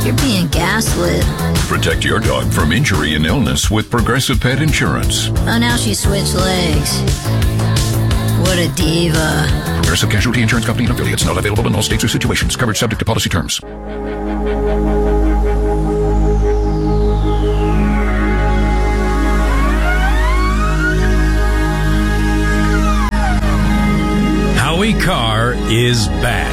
You're being gaslit. Protect your dog from injury and illness with Progressive Pet Insurance. Oh, now she switched legs. What a diva. Progressive Casualty Insurance Company and affiliates. Not available in all states or situations. Coverage subject to policy terms. Howie Carr is back.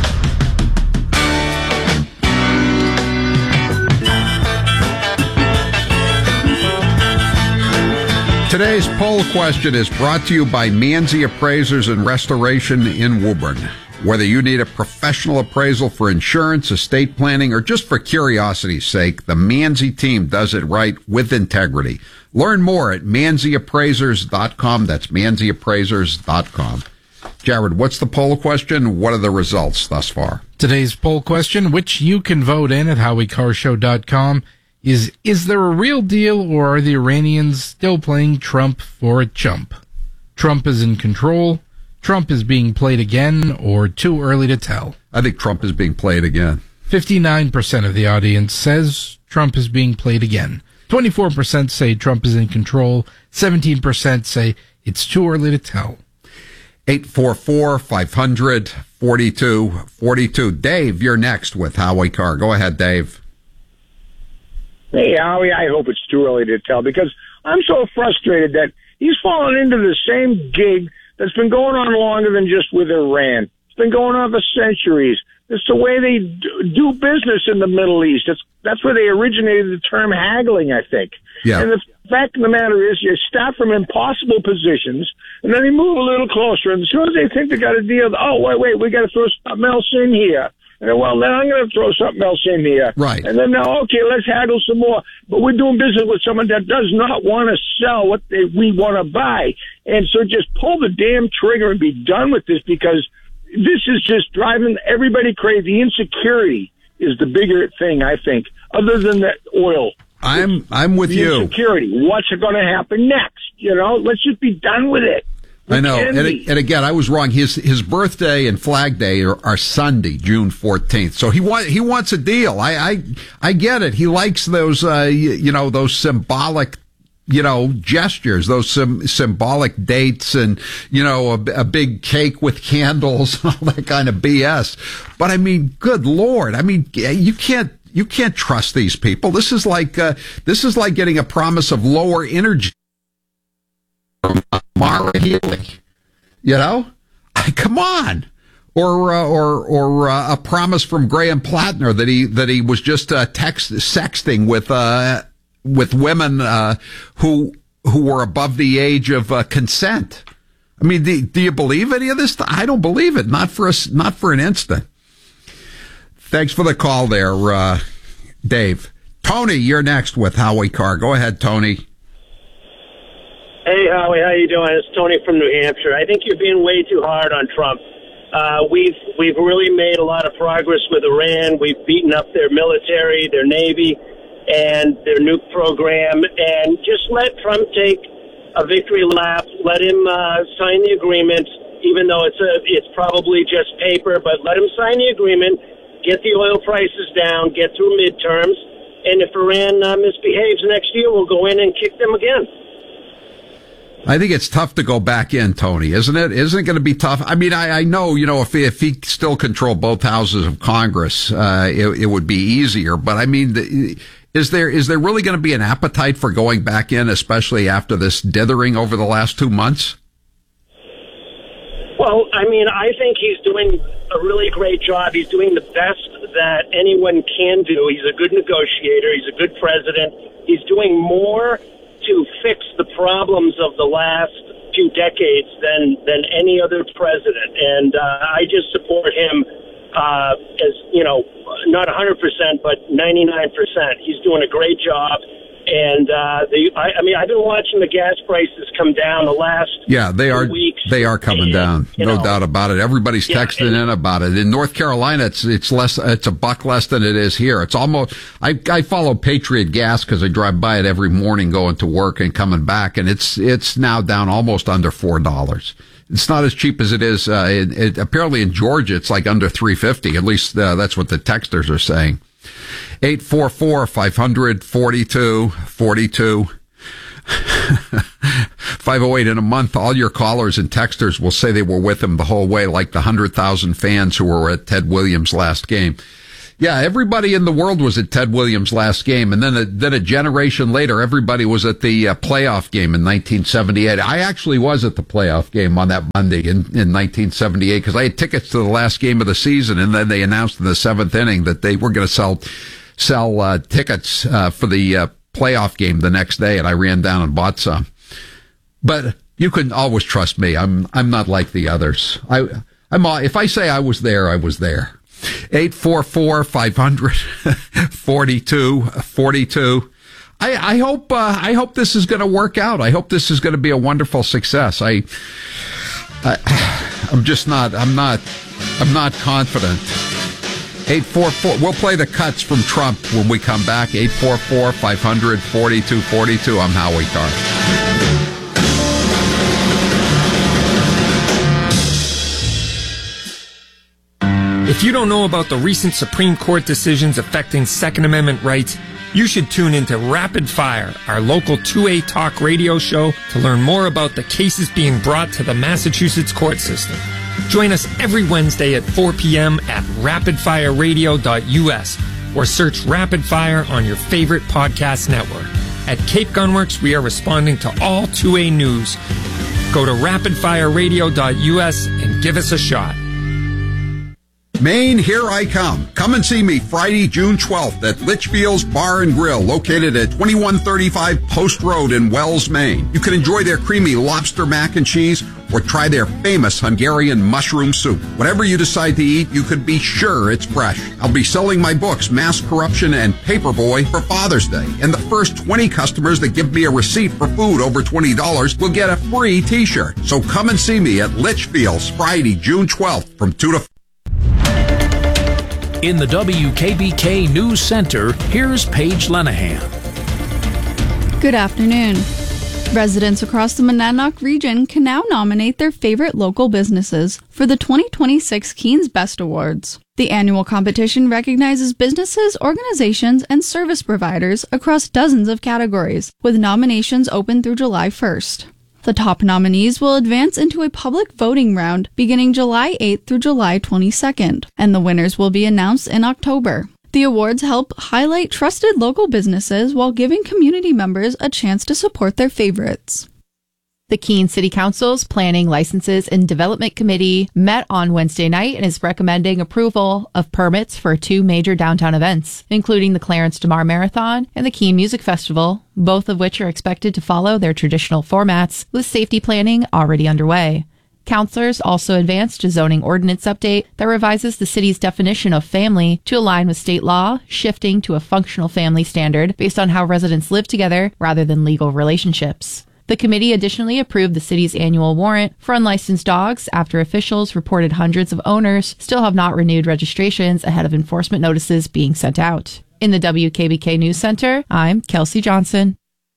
Today's poll question is brought to you by Manzi Appraisers and Restoration in Woburn. Whether you need a professional appraisal for insurance, estate planning, or just for curiosity's sake, the Manzi team does it right with integrity. Learn more at manziappraisers.com. That's manziappraisers.com. Jared, what's the poll question? What are the results thus far? Today's poll question, which you can vote in at howiecarrshow.com, is there a real deal, or are the Iranians still playing Trump for a chump? Trump is in control, Trump is being played again, or too early to tell? I think Trump is being played again. 59% of the audience says Trump is being played again. 24% say Trump is in control. 17% say it's too early to tell. 844-500-4242. Dave, you're next with Howie Carr. Go ahead, Dave. Hey, Howie, I hope it's too early to tell, because I'm so frustrated that he's fallen into the same gig that's been going on longer than just with Iran. It's been going on for centuries. It's the way they do business in the Middle East. That's where they originated the term haggling, I think. Yeah. And the fact of the matter is, you start from impossible positions, and then you move a little closer, and as soon as they think they got a deal, oh, wait, we got to throw something else in here. And well, then I'm going to throw something else in here. Right. And then now, okay, let's haggle some more. But we're doing business with someone that does not want to sell what we want to buy. And so just pull the damn trigger and be done with this, because this is just driving everybody crazy. Insecurity is the bigger thing, I think, other than that oil. I'm with you. Insecurity. What's going to happen next? Let's just be done with it. I know, and again, I was wrong. His birthday and Flag Day are Sunday, June 14th. So he wants a deal. I get it. He likes those those symbolic gestures, those symbolic dates, and a big cake with candles, all that kind of BS. But I mean, good Lord, I mean, you can't trust these people. This is like getting a promise of lower energy from Mara Healy, come on, or a promise from Graham Plattner that he was just sexting with women who were above the age of consent. I mean, do you believe any of this? I don't believe it. Not for an instant. Thanks for the call there, Dave. Tony, you're next with Howie Carr. Go ahead, Tony. Hey, Howie, how you doing? It's Tony from New Hampshire. I think you're being way too hard on Trump. We've really made a lot of progress with Iran. We've beaten up their military, their Navy, and their nuke program. And just let Trump take a victory lap. Let him sign the agreement, even though it's probably just paper. But let him sign the agreement, get the oil prices down, get through midterms. And if Iran misbehaves next year, we'll go in and kick them again. I think it's tough to go back in, Tony, isn't it? Isn't it going to be tough? I mean, I know, if he still controlled both houses of Congress, it would be easier. But I mean, is there really going to be an appetite for going back in, especially after this dithering over the last 2 months? Well, I mean, I think he's doing a really great job. He's doing the best that anyone can do. He's a good negotiator. He's a good president. He's doing more to fix the problems of the last few decades than any other president. And I just support him as, not 100%, but 99%. He's doing a great job. And I've been watching the gas prices come down the last weeks. They are coming down, no doubt about it. Everybody's texting in about it. In North Carolina, it's $1 less than it is here. It's almost. I follow Patriot Gas because I drive by it every morning going to work and coming back, and it's now down almost under $4. It's not as cheap as it is. Apparently in Georgia, it's like under $3.50. At least that's what the texters are saying. 844-500-4242. 508 in a month, all your callers and texters will say they were with him the whole way, like the 100,000 fans who were at Ted Williams' last game. Yeah, everybody in the world was at Ted Williams' last game, and then a generation later, everybody was at the playoff game in 1978. I actually was at the playoff game on that Monday in 1978 because I had tickets to the last game of the season, and then they announced in the seventh inning that they were going to sell tickets for the playoff game the next day, and I ran down and bought some. But you can always trust me. I'm not like the others. If I say I was there, I was there. 844-500-4242. I hope this is going to work out. I hope this is going to be a wonderful success. I'm not confident. 844. We'll play the cuts from Trump when we come back. 844-500-4242. I'm Howie Carr. If you don't know about the recent Supreme Court decisions affecting Second Amendment rights, you should tune into Rapid Fire, our local 2A talk radio show, to learn more about the cases being brought to the Massachusetts court system. Join us every Wednesday at 4 p.m. at rapidfireradio.us or search Rapid Fire on your favorite podcast network. At Cape Gunworks, we are responding to all 2A news. Go to rapidfireradio.us and give us a shot. Maine, here I come. Come and see me Friday, June 12th at Litchfield's Bar and Grill, located at 2135 Post Road in Wells, Maine. You can enjoy their creamy lobster mac and cheese or try their famous Hungarian mushroom soup. Whatever you decide to eat, you can be sure it's fresh. I'll be selling my books, Mass Corruption and Paperboy, for Father's Day. And the first 20 customers that give me a receipt for food over $20 will get a free t-shirt. So come and see me at Litchfield's Friday, June 12th from 2 to 4. In the WKBK News Center, here's Paige Lenahan. Good afternoon. Residents across the Monadnock region can now nominate their favorite local businesses for the 2026 Keens Best Awards. The annual competition recognizes businesses, organizations, and service providers across dozens of categories, with nominations open through July 1st. The top nominees will advance into a public voting round beginning July 8th through July 22nd, and the winners will be announced in October. The awards help highlight trusted local businesses while giving community members a chance to support their favorites. The Keene City Council's Planning, Licenses, and Development Committee met on Wednesday night and is recommending approval of permits for two major downtown events, including the Clarence DeMar Marathon and the Keene Music Festival, both of which are expected to follow their traditional formats, with safety planning already underway. Councilors also advanced a zoning ordinance update that revises the city's definition of family to align with state law, shifting to a functional family standard based on how residents live together rather than legal relationships. The committee additionally approved the city's annual warrant for unlicensed dogs after officials reported hundreds of owners still have not renewed registrations ahead of enforcement notices being sent out. In the WKBK News Center, I'm Kelsey Johnson.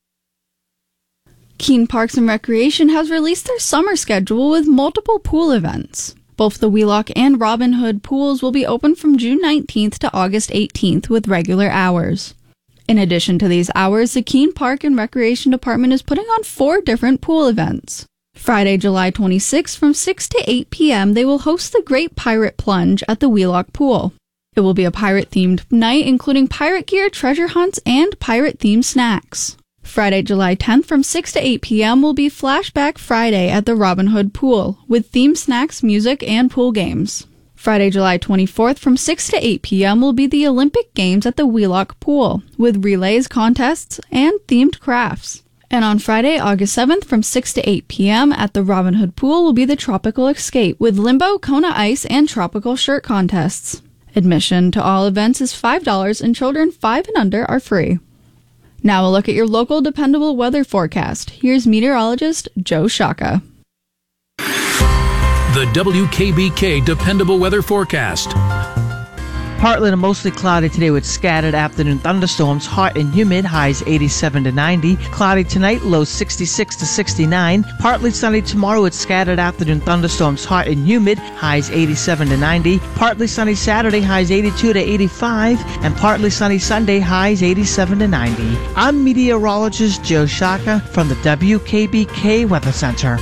Keene Parks and Recreation has released their summer schedule with multiple pool events. Both the Wheelock and Robin Hood pools will be open from June 19th to August 18th with regular hours. In addition to these hours, the Keene Park and Recreation Department is putting on 4 different pool events. Friday, July 26th from 6 to 8 p.m., they will host the Great Pirate Plunge at the Wheelock Pool. It will be a pirate-themed night, including pirate gear, treasure hunts, and pirate-themed snacks. Friday, July 10th from 6 to 8 p.m. will be Flashback Friday at the Robin Hood Pool, with themed snacks, music, and pool games. Friday, July 24th from 6 to 8 p.m. will be the Olympic Games at the Wheelock Pool, with relays, contests, and themed crafts. And on Friday, August 7th from 6 to 8 p.m. at the Robin Hood Pool will be the Tropical Escape, with Limbo, Kona Ice, and tropical shirt contests. Admission to all events is $5, and children 5 and under are free. Now a look at your local dependable weather forecast. Here's meteorologist Joe Shaka. The WKBK Dependable Weather Forecast. Partly to mostly cloudy today with scattered afternoon thunderstorms, hot and humid, highs 87 to 90. Cloudy tonight, lows 66 to 69. Partly sunny tomorrow with scattered afternoon thunderstorms, hot and humid, highs 87 to 90. Partly sunny Saturday, highs 82 to 85. And partly sunny Sunday, highs 87 to 90. I'm meteorologist Joe Shaka from the WKBK Weather Center.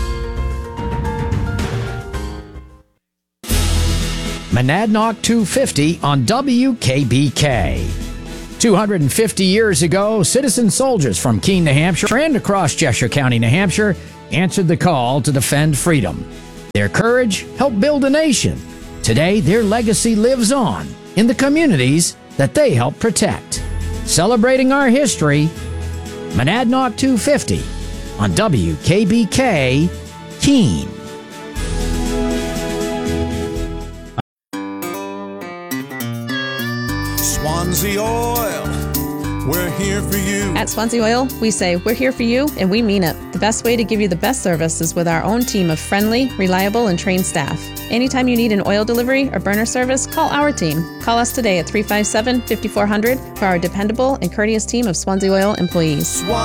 Monadnock 250 on WKBK. 250 years ago, citizen soldiers from Keene, New Hampshire, and across Cheshire County, New Hampshire, answered the call to defend freedom. Their courage helped build a nation. Today, their legacy lives on in the communities that they helped protect. Celebrating our history, Monadnock 250 on WKBK, Keene. Swansea Oil, we're here for you. At Swansea Oil, we say we're here for you, and we mean it. The best way to give you the best service is with our own team of friendly, reliable, and trained staff. Anytime you need an oil delivery or burner service, call our team. Call us today at 357-5400 for our dependable and courteous team of Swansea Oil employees.